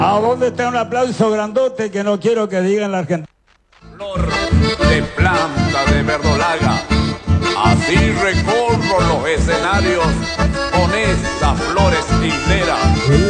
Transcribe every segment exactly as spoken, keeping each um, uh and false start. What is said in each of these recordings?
¿A dónde está un aplauso grandote que no quiero que digan la Argentina? Flor de planta de verdolaga, así recorro los escenarios con estas flores linderas.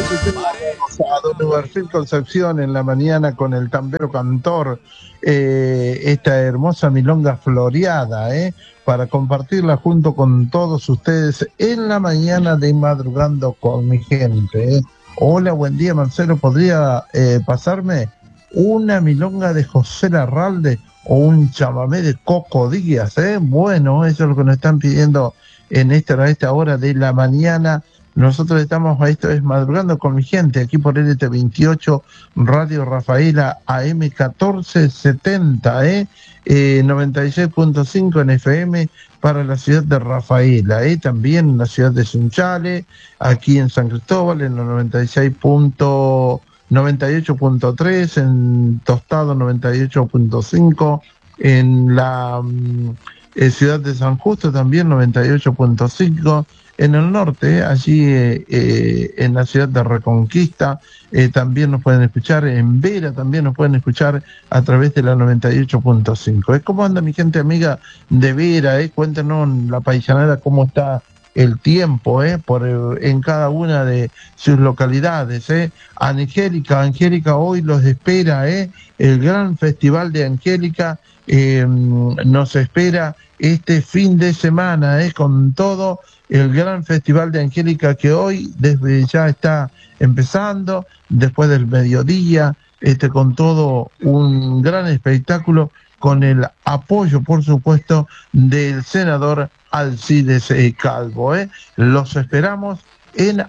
A don Uberfil Concepción en la mañana con el tambero cantor, eh, esta hermosa milonga floreada, eh, para compartirla junto con todos ustedes en la mañana de Madrugando con mi gente. Eh. Hola, buen día, Marcelo. ¿Podría eh, pasarme una milonga de José Larralde o un chamamé de Coco Díaz? Eh? Bueno, eso es lo que nos están pidiendo en esta, a esta hora de la mañana. Nosotros estamos, esto es Madrugando con mi gente, aquí por L T veintiocho, Radio Rafaela, A M catorce setenta, ¿eh? eh noventa y seis punto cinco en F M para la ciudad de Rafaela, ¿eh? También en la ciudad de Sunchales, aquí en San Cristóbal, en los noventa y seis punto noventa y ocho punto tres, en Tostado noventa y ocho punto cinco, en la eh, ciudad de San Justo también noventa y ocho punto cinco, en el norte, allí eh, eh, en la ciudad de Reconquista, eh, también nos pueden escuchar, en Vera también nos pueden escuchar a través de la noventa y ocho punto cinco. ¿Cómo anda mi gente amiga de Vera? Eh? Cuéntenos la paisanada cómo está el tiempo eh, por, en cada una de sus localidades. Eh. Angélica, Angélica hoy los espera, eh, el gran festival de Angélica eh, nos espera este fin de semana, eh, con todo el gran festival de Angélica que hoy desde ya está empezando, después del mediodía, este, con todo un gran espectáculo, con el apoyo, por supuesto, del senador Alcides eh, Calvo. Eh. Los esperamos en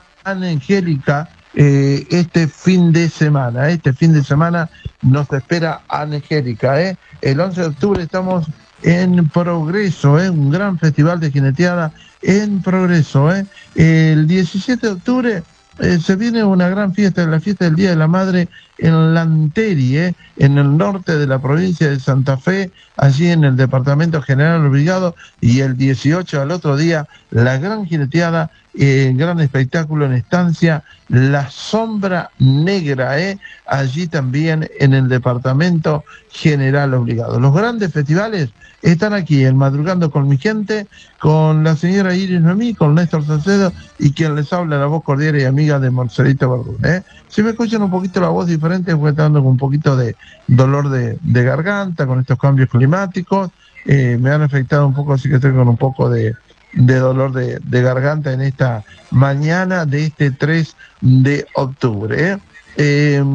Angélica eh, este fin de semana. Este fin de semana nos espera Angélica. Eh. El once de octubre estamos en Progreso, eh, un gran festival de jineteada en Progreso. Eh. El diecisiete de octubre eh, se viene una gran fiesta, la fiesta del Día de la Madre en Lanteri, eh, en el norte de la provincia de Santa Fe, allí en el departamento General Obligado, y el dieciocho al otro día la gran jineteada, eh, gran espectáculo en Estancia, La Sombra Negra, eh, allí también en el departamento General Obligado. Los grandes festivales están aquí, en Madrugando con mi gente, con la señora Iris Noemí, con Néstor Salcedo y quien les habla, la voz cordial y amiga de Marcelito Verdún. ¿eh? Si me escuchan un poquito la voz diferente, porque estoy dando con un poquito de dolor de, de garganta con estos cambios climáticos, eh, me han afectado un poco, así que estoy con un poco de, de dolor de, de garganta en esta mañana de este tres de octubre. ¿eh? Eh,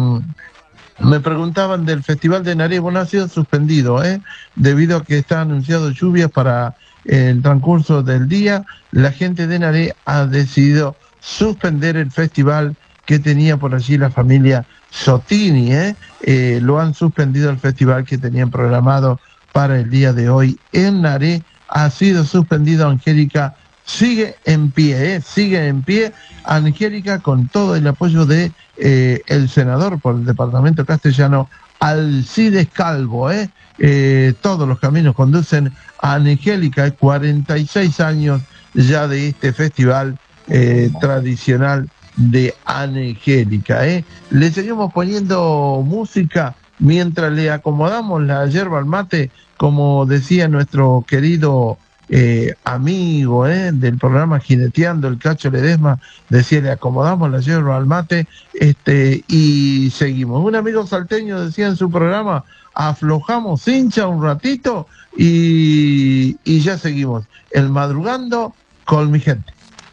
Me preguntaban del Festival de Naré. Bueno, ha sido suspendido, ¿eh? Debido a que está anunciado lluvias para el transcurso del día. La gente de Naré ha decidido suspender el festival que tenía por allí la familia Sotini, ¿eh? Eh, lo han suspendido el festival que tenían programado para el día de hoy en Naré. Ha sido suspendido. Angélica sigue en pie, ¿eh? sigue en pie Angélica, con todo el apoyo de eh, el senador por el departamento castellano, Alcides Calvo. ¿eh? Eh, todos los caminos conducen a Angélica, cuarenta y seis años ya de este festival eh, tradicional de Angélica. ¿eh? Le seguimos poniendo música mientras le acomodamos la yerba al mate, como decía nuestro querido Eh, amigo eh, del programa Jineteando, el Cacho Ledesma, decía, le acomodamos la yerba al mate, este, y seguimos. Un amigo salteño decía en su programa, aflojamos hincha un ratito y, y ya seguimos. El Madrugando con mi gente.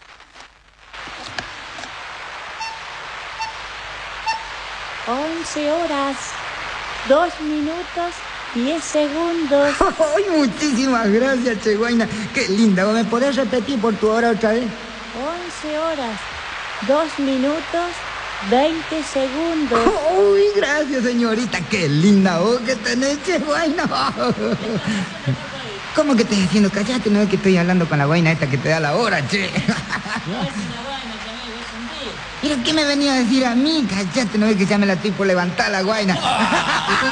once horas, dos minutos, diez segundos. ¡Ay, muchísimas gracias, Cheguaina! ¡Qué linda! ¿Me podés repetir por tu hora otra vez? once horas, dos minutos, veinte segundos. ¡Uy, gracias, señorita! ¡Qué linda voz que tenés, Cheguaina! ¿Cómo que estoy haciendo? Callate, no es que estoy hablando con la guaina esta que te da la hora, che. No es una guaina, también es un día. ¿Pero qué me venía a decir a mí? Callate, no es que ya me la estoy por levantar la guaina.